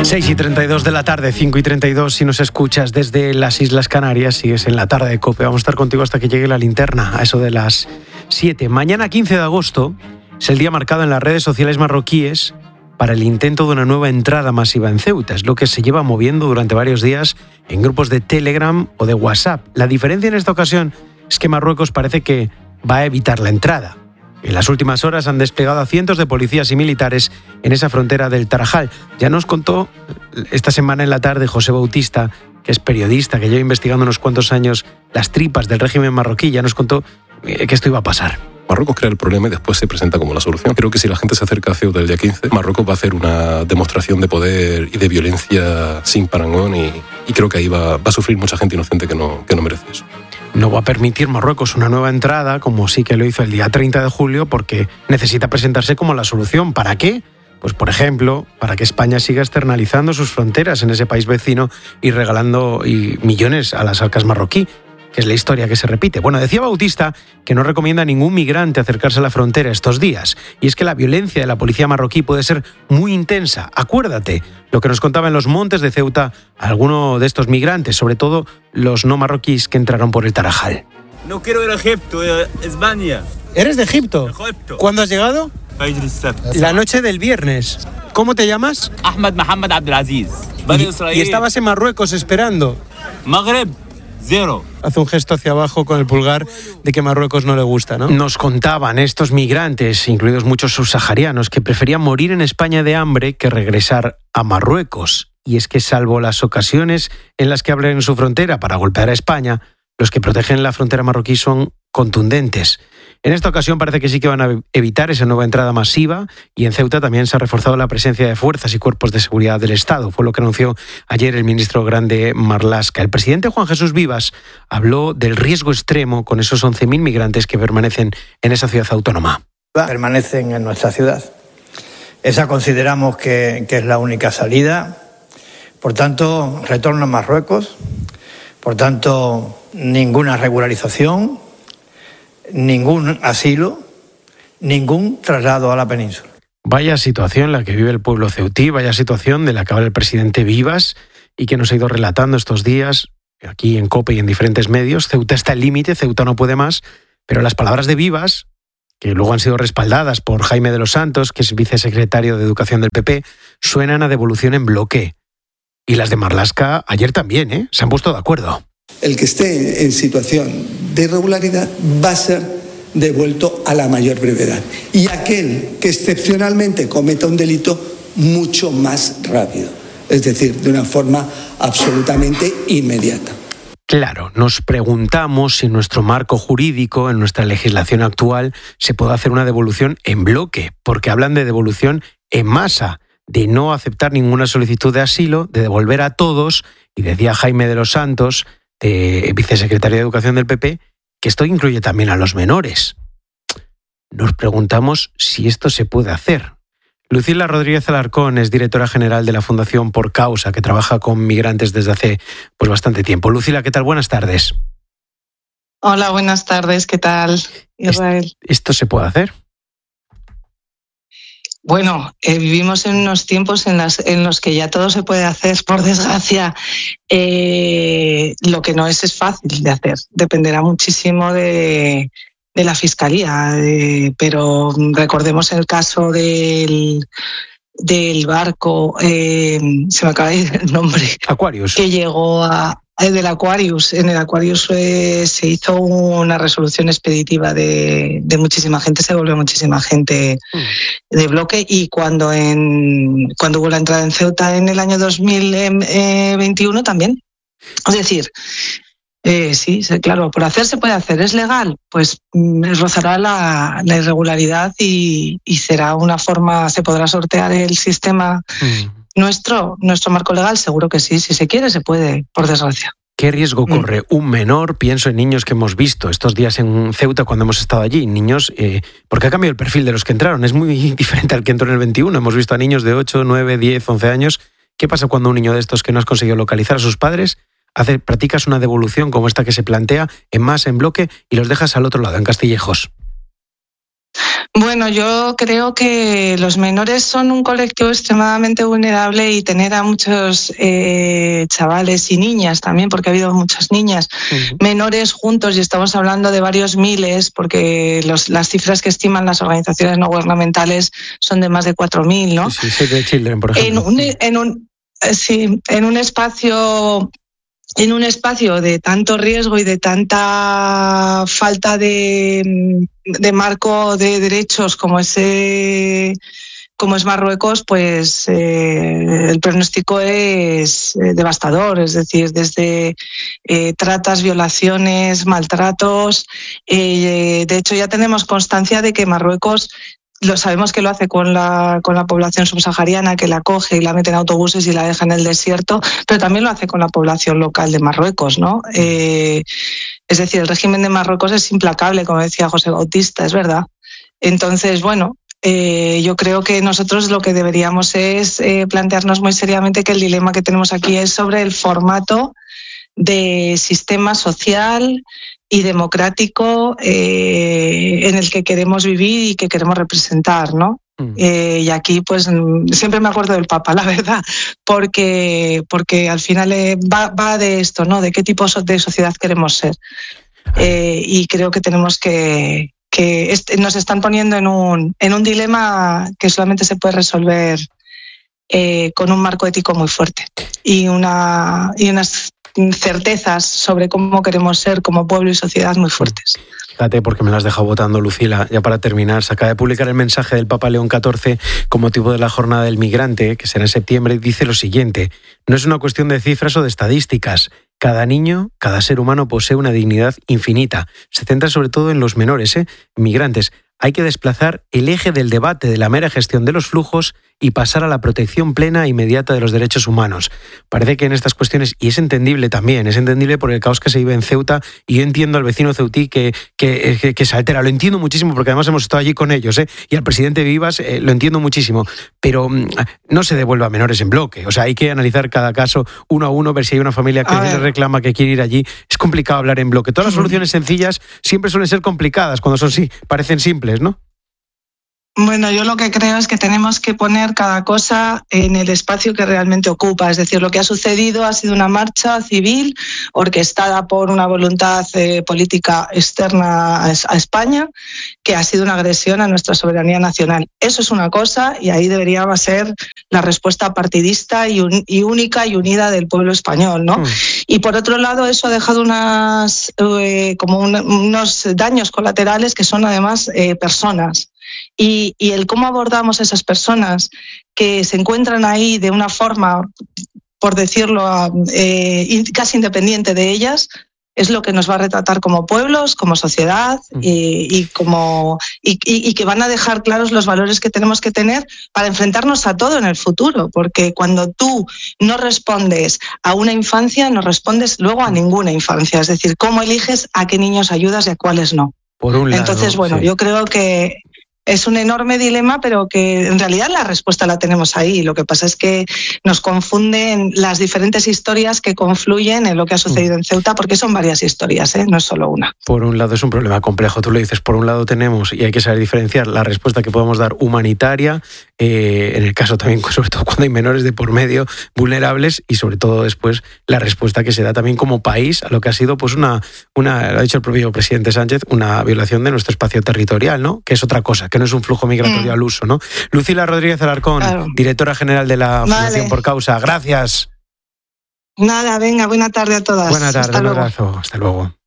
6:32 de la tarde, 5:32 si nos escuchas desde las Islas Canarias, sigues en la tarde de COPE. Vamos a estar contigo hasta que llegue la linterna, a eso de las 7. Mañana 15 de agosto es el día marcado en las redes sociales marroquíes para el intento de una nueva entrada masiva en Ceuta. Es lo que se lleva moviendo durante varios días en grupos de Telegram o de WhatsApp. La diferencia en esta ocasión es que Marruecos parece que va a evitar la entrada. En las últimas horas han desplegado a cientos de policías y militares en esa frontera del Tarajal. Ya nos contó esta semana en la tarde José Bautista, que es periodista, que lleva investigando unos cuantos años las tripas del régimen marroquí. Ya nos contó que esto iba a pasar. Marruecos crea el problema y después se presenta como la solución. Creo que si la gente se acerca a Ceuta el día 15, Marruecos va a hacer una demostración de poder y de violencia sin parangón y creo que ahí va a sufrir mucha gente inocente que no merece eso. No va a permitir Marruecos una nueva entrada, como sí que lo hizo el día 30 de julio, porque necesita presentarse como la solución. ¿Para qué? Pues, por ejemplo, para que España siga externalizando sus fronteras en ese país vecino y regalando millones a las arcas marroquí, que es la historia que se repite. Bueno, decía Bautista que no recomienda a ningún migrante acercarse a la frontera estos días. Y es que la violencia de la policía marroquí puede ser muy intensa. Acuérdate lo que nos contaba en los montes de Ceuta alguno de estos migrantes, sobre todo los no marroquíes que entraron por el Tarajal. No quiero ir a Egipto, España. ¿Eres de Egipto? Egipto. ¿Cuándo has llegado? La noche del viernes. ¿Cómo te llamas? Ahmed Mohamed Abdelaziz. ¿Y estabas en Marruecos esperando? Magreb. Cero. Hace un gesto hacia abajo con el pulgar de que Marruecos no le gusta, ¿no? Nos contaban estos migrantes, incluidos muchos subsaharianos, que preferían morir en España de hambre que regresar a Marruecos. Y es que, salvo las ocasiones en las que abren su frontera para golpear a España, los que protegen la frontera marroquí son contundentes. En esta ocasión parece que sí que van a evitar esa nueva entrada masiva y en Ceuta también se ha reforzado la presencia de fuerzas y cuerpos de seguridad del Estado. Fue lo que anunció ayer el ministro Grande Marlaska. El presidente Juan Jesús Vivas habló del riesgo extremo con esos 11.000 migrantes que permanecen en esa ciudad autónoma. Permanecen en nuestra ciudad. Esa consideramos que es la única salida. Por tanto, retorno a Marruecos. Por tanto, ninguna regularización, ningún asilo, ningún traslado a la península. Vaya situación la que vive el pueblo ceutí, vaya situación de la que habla el presidente Vivas y que nos ha ido relatando estos días aquí en COPE y en diferentes medios. Ceuta está al límite, Ceuta no puede más, pero las palabras de Vivas, que luego han sido respaldadas por Jaime de los Santos, que es vicesecretario de Educación del PP, suenan a devolución en bloque. Y las de Marlaska ayer también, se han puesto de acuerdo. El que esté en situación de irregularidad va a ser devuelto a la mayor brevedad. Y aquel que excepcionalmente cometa un delito, mucho más rápido. Es decir, de una forma absolutamente inmediata. Claro, nos preguntamos si en nuestro marco jurídico, en nuestra legislación actual, se puede hacer una devolución en bloque, porque hablan de devolución en masa, de no aceptar ninguna solicitud de asilo, de devolver a todos, y decía Jaime de los Santos, vicesecretario de Educación del PP, que esto incluye también a los menores. Nos preguntamos si esto se puede hacer. Lucila Rodríguez Alarcón es directora general de la Fundación Por Causa, que trabaja con migrantes desde hace bastante tiempo. Lucila, ¿qué tal? Buenas tardes. Hola, buenas tardes. ¿Qué tal, Israel? ¿Esto se puede hacer? Bueno, vivimos en unos tiempos en los que ya todo se puede hacer, por desgracia. Lo que no es fácil de hacer. Dependerá muchísimo de la Fiscalía. Pero recordemos el caso del barco, se me acaba de ir el nombre. Aquarius. Que llegó del Aquarius. En el Aquarius se hizo una resolución expeditiva de muchísima gente, se devolvió muchísima gente de bloque, y cuando hubo la entrada en Ceuta en el año 2021 también. Es decir, sí, claro, por hacer se puede hacer. ¿Es legal? Pues rozará la irregularidad y será una forma, se podrá sortear el sistema. Nuestro marco legal, seguro que sí. Si se quiere, se puede, por desgracia. ¿Qué riesgo corre un menor? Pienso en niños que hemos visto estos días en Ceuta cuando hemos estado allí. Niños, porque ha cambiado el perfil de los que entraron. Es muy diferente al que entró en el 21. Hemos visto a niños de 8, 9, 10, 11 años. ¿Qué pasa cuando un niño de estos que no has conseguido localizar a sus padres practicas una devolución como esta que se plantea en masa, en bloque, y los dejas al otro lado, en Castillejos? Bueno, yo creo que los menores son un colectivo extremadamente vulnerable y tener a muchos chavales y niñas también, porque ha habido muchas niñas menores juntos, y estamos hablando de varios miles, porque las cifras que estiman las organizaciones no gubernamentales son de más de 4.000, ¿no? Sí, Save the Children, por ejemplo. En un espacio de tanto riesgo y de tanta falta de marco de derechos como es Marruecos, pues el pronóstico es devastador, es decir, desde tratas, violaciones, maltratos. De hecho, ya tenemos constancia de que Marruecos, lo sabemos que lo hace con la población subsahariana, que la acoge y la mete en autobuses y la deja en el desierto, pero también lo hace con la población local de Marruecos, ¿no? Es decir, el régimen de Marruecos es implacable, como decía José Bautista, es verdad. Entonces, bueno, yo creo que nosotros lo que deberíamos es plantearnos muy seriamente que el dilema que tenemos aquí es sobre el formato de sistema social y democrático en el que queremos vivir y que queremos representar, ¿no? Y aquí pues siempre me acuerdo del Papa, la verdad, porque al final va de esto, ¿no? De qué tipo de sociedad queremos ser. Y creo que tenemos que nos están poniendo en un dilema que solamente se puede resolver con un marco ético muy fuerte y unas certezas sobre cómo queremos ser como pueblo y sociedad muy fuertes. Fíjate, porque me lo has dejado votando, Lucila. Ya para terminar, se acaba de publicar el mensaje del Papa León XIV con motivo de la Jornada del Migrante, que será en septiembre, y dice lo siguiente: no es una cuestión de cifras o de estadísticas. Cada niño, cada ser humano posee una dignidad infinita. Se centra sobre todo en los menores, migrantes. Hay que desplazar el eje del debate de la mera gestión de los flujos y pasar a la protección plena e inmediata de los derechos humanos. Parece que en estas cuestiones, y es entendible también, es entendible por el caos que se vive en Ceuta, y yo entiendo al vecino ceutí que se altera, lo entiendo muchísimo porque además hemos estado allí con ellos, y al presidente Vivas lo entiendo muchísimo, pero no se devuelva a menores en bloque. O sea, hay que analizar cada caso uno a uno, ver si hay una familia que le reclama que quiere ir allí. Es complicado hablar en bloque. Todas las soluciones sencillas siempre suelen ser complicadas cuando parecen simples, ¿no? Bueno, yo lo que creo es que tenemos que poner cada cosa en el espacio que realmente ocupa. Es decir, lo que ha sucedido ha sido una marcha civil orquestada por una voluntad política externa a España, que ha sido una agresión a nuestra soberanía nacional. Eso es una cosa, y ahí debería ser la respuesta partidista y única y unida del pueblo español, ¿no? Y por otro lado, eso ha dejado unos daños colaterales que son además personas. Y el cómo abordamos a esas personas que se encuentran ahí de una forma, por decirlo, casi independiente de ellas, es lo que nos va a retratar como pueblos, como sociedad, y que van a dejar claros los valores que tenemos que tener para enfrentarnos a todo en el futuro, porque cuando tú no respondes a una infancia, no respondes luego a ninguna infancia. Es decir, cómo eliges a qué niños ayudas y a cuáles no. Por un lado, entonces, bueno, sí. Yo creo que es un enorme dilema, pero que en realidad la respuesta la tenemos ahí. Lo que pasa es que nos confunden las diferentes historias que confluyen en lo que ha sucedido en Ceuta, porque son varias historias, no es solo una. Por un lado es un problema complejo, tú lo dices. Por un lado tenemos, y hay que saber diferenciar, la respuesta que podemos dar humanitaria, en el caso también, sobre todo cuando hay menores de por medio vulnerables, y sobre todo después la respuesta que se da también como país a lo que ha sido pues una lo ha dicho el propio presidente Sánchez, una violación de nuestro espacio territorial, ¿no? Que es otra cosa, que no es un flujo migratorio al uso, ¿no? Lucila Rodríguez Alarcón, claro, directora general de la Fundación Por Causa. Gracias. Nada, venga, buena tarde a todas. Buena tarde, un abrazo. Hasta luego.